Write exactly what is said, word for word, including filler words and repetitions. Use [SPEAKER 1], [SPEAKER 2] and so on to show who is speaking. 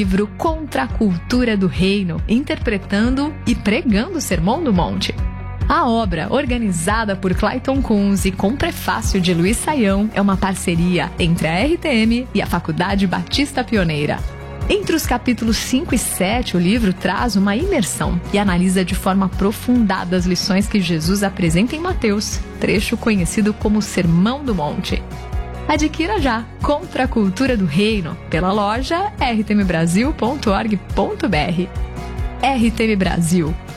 [SPEAKER 1] livro Contra a Cultura do Reino, interpretando e pregando o Sermão do Monte. A obra, organizada por Clayton Kunz e com prefácio de Luiz Saião, é uma parceria entre a R T M e a Faculdade Batista Pioneira. Entre os capítulos cinco e sete, o livro traz uma imersão e analisa de forma aprofundada as lições que Jesus apresenta em Mateus, trecho conhecido como Sermão do Monte. Adquira já Contra a Cultura do Reino pela loja r t m brasil ponto org ponto b r. R T M Brasil,